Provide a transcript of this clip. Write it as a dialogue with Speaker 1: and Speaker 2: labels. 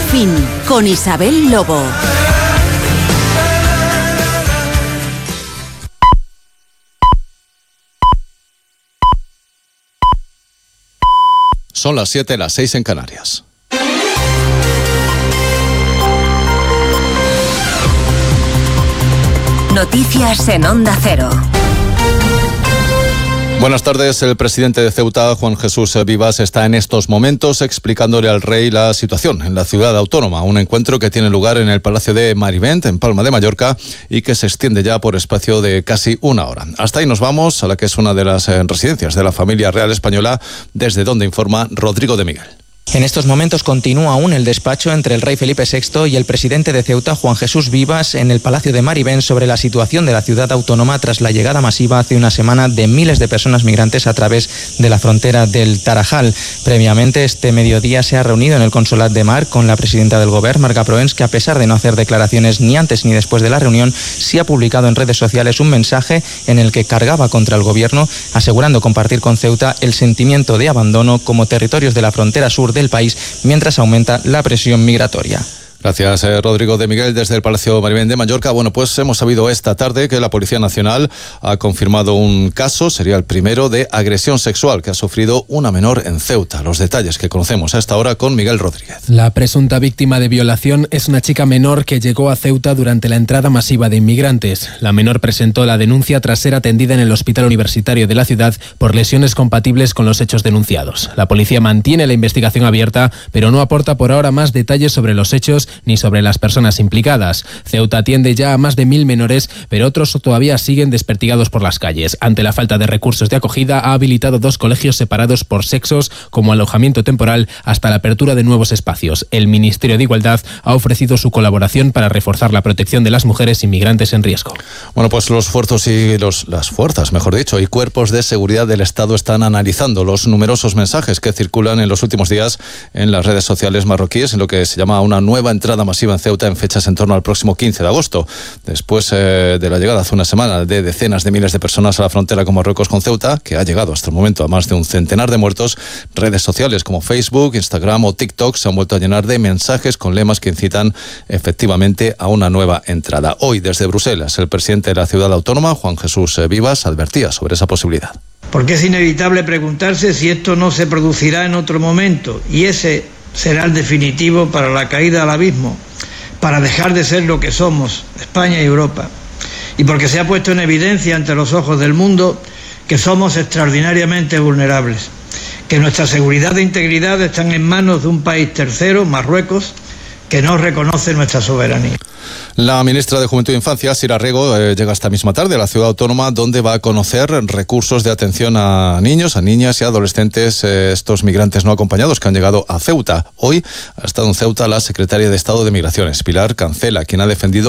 Speaker 1: Fin, con Isabel Lobo.
Speaker 2: Son las 7, las 6 en Canarias.
Speaker 1: Noticias en Onda Cero.
Speaker 2: Buenas tardes. El presidente de Ceuta, Juan Jesús Vivas, está en estos momentos explicándole al rey la situación en la ciudad autónoma. Un encuentro que tiene lugar en el Palacio de Marivent, en Palma de Mallorca, y que se extiende ya por espacio de casi una hora. Hasta ahí nos vamos, a la que es una de las residencias de la familia real española, desde donde informa Rodrigo de Miguel.
Speaker 3: En estos momentos continúa aún el despacho entre el rey Felipe VI y el presidente de Ceuta, Juan Jesús Vivas, en el Palacio de Marivent sobre la situación de la ciudad autónoma tras la llegada masiva hace una semana de miles de personas migrantes a través de la frontera del Tarajal. Previamente, este mediodía se ha reunido en el Consolat de Mar con la presidenta del Gobierno, Marga Proens, que a pesar de no hacer declaraciones ni antes ni después de la reunión, sí ha publicado en redes sociales un mensaje en el que cargaba contra el Gobierno, asegurando compartir con Ceuta el sentimiento de abandono como territorios de la frontera sur del país mientras aumenta la presión migratoria.
Speaker 2: Gracias, Rodrigo de Miguel, desde el Palacio Marivent de Mallorca. Bueno, pues hemos sabido esta tarde que la Policía Nacional ha confirmado un caso, sería el primero, de agresión sexual que ha sufrido una menor en Ceuta. Los detalles que conocemos a esta hora con Miguel Rodríguez.
Speaker 4: La presunta víctima de violación es una chica menor que llegó a Ceuta durante la entrada masiva de inmigrantes. La menor presentó la denuncia tras ser atendida en el Hospital Universitario de la ciudad por lesiones compatibles con los hechos denunciados. La policía mantiene la investigación abierta, pero no aporta por ahora más detalles sobre los hechos ni sobre las personas implicadas. Ceuta atiende ya a más de 1.000 menores, pero otros todavía siguen desperdigados por las calles. Ante la falta de recursos de acogida, ha habilitado 2 colegios separados por sexos como alojamiento temporal hasta la apertura de nuevos espacios. El Ministerio de Igualdad ha ofrecido su colaboración para reforzar la protección de las mujeres inmigrantes en riesgo.
Speaker 2: Bueno, pues los esfuerzos y las fuerzas, mejor dicho, y cuerpos de seguridad del Estado están analizando los numerosos mensajes que circulan en los últimos días en las redes sociales marroquíes en lo que se llama una nueva entrada masiva en Ceuta en fechas en torno al próximo 15 de agosto. Después de la llegada hace una semana de decenas de miles de personas a la frontera con Marruecos con Ceuta, que ha llegado hasta el momento a más de un centenar de muertos, redes sociales como Facebook, Instagram o TikTok se han vuelto a llenar de mensajes con lemas que incitan efectivamente a una nueva entrada. Hoy, desde Bruselas, el presidente de la ciudad autónoma, Juan Jesús Vivas, advertía sobre esa posibilidad.
Speaker 5: Porque es inevitable preguntarse si esto no se producirá en otro momento, y ese será el definitivo para la caída al abismo, para dejar de ser lo que somos, España y Europa, y porque se ha puesto en evidencia ante los ojos del mundo que somos extraordinariamente vulnerables, que nuestra seguridad e integridad están en manos de un país tercero, Marruecos, que no reconoce nuestra soberanía.
Speaker 2: La ministra de Juventud e Infancia, Sira Rego, llega esta misma tarde a la ciudad autónoma, donde va a conocer recursos de atención a niños, a niñas y adolescentes, estos migrantes no acompañados que han llegado a Ceuta. Hoy ha estado en Ceuta la secretaria de Estado de Migraciones, Pilar Cancela, quien ha defendido